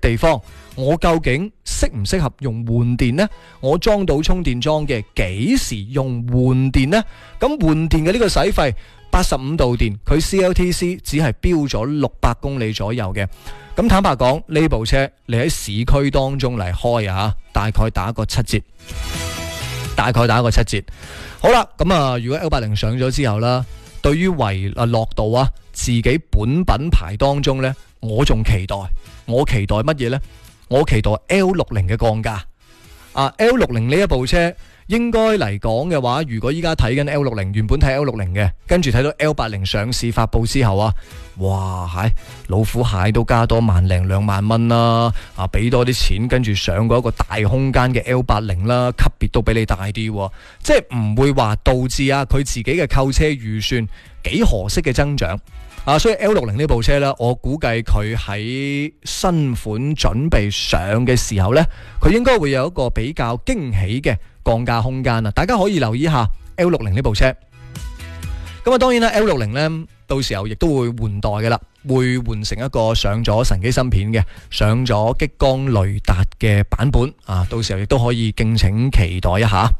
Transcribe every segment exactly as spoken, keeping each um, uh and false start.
地方，我究竟適唔適合用換電呢？我裝到充電樁嘅幾時用換電呢？咁換電嘅呢個使費八十五度電，佢 C L T C 只係標咗六百公里左右嘅。咁坦白講，呢部車你喺市區當中嚟開啊，大概打個七折，大概打個七折。好啦，咁啊，如果 L 八零 上咗之後啦，對於維啊樂道啊自己本品牌當中呢，我仲期待，我期待乜嘢呢？我期待 L 六零 嘅降價。啊 ，L 六零 呢一部車應該嚟講嘅話，如果依家睇緊 L 六零，原本睇 L 六零嘅，跟住睇到 L 八零 上市發佈之後啊，哇，係老虎蟹都加多萬零兩萬蚊啦，啊，俾多啲錢，跟住上過一個大空間嘅 L 八零 啦，級別都比你大啲，即係唔會話導致啊佢自己嘅購車預算幾何式嘅增長。啊，所以 L 六零 呢部車呢，我估計佢喺新款準備上嘅時候呢，佢應該會有一個比較驚喜嘅降價空間啊！大家可以留意一下 L 六零 呢部車。咁啊，當然啦 ，L 六零 呢，到時候亦都會換代嘅啦，會換成一個上咗神機芯片嘅，上咗激光雷達嘅版本啊！到時候亦都可以敬請期待一下。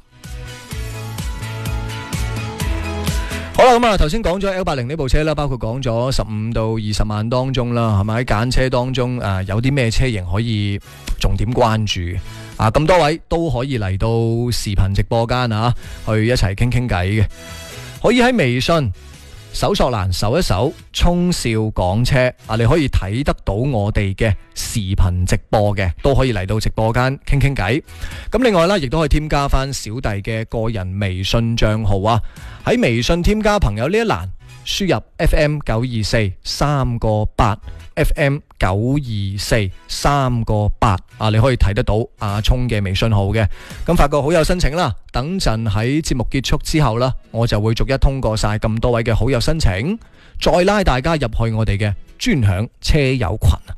好啦，咁啊，頭先講咗 L 八零 呢部車啦，包括講咗十五到二十萬當中啦，係咪喺揀車當中誒、呃、有啲咩車型可以重點關注啊？咁多位都可以嚟到視頻直播間啊，去一齊傾傾偈嘅，可以喺微信搜索欄搜一搜聰少講車啊，你可以睇得到我哋嘅視頻直播嘅，都可以嚟到直播間傾傾偈。咁另外啦，亦都可以添加翻小弟嘅個人微信賬號啊，喺微信添加朋友呢一欄輸入 F M 九二四三個八 F M 九二四三個八啊，你可以睇得到阿聰嘅微信號嘅。咁發覺好友申請啦，等陣喺節目結束之後啦，我就會逐一通過晒咁多位嘅好友申請，再拉大家入去我哋嘅專享車友群。